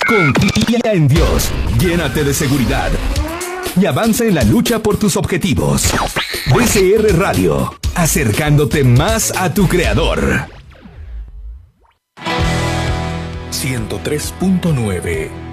Confía en Dios, llénate de seguridad y avanza en la lucha por tus objetivos. BCR Radio, acercándote más a tu creador. 103.9